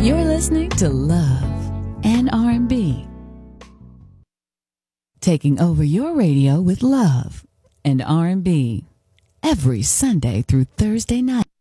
You're listening to Love and R&B. Taking over your radio with love and R&B every Sunday through Thursday night.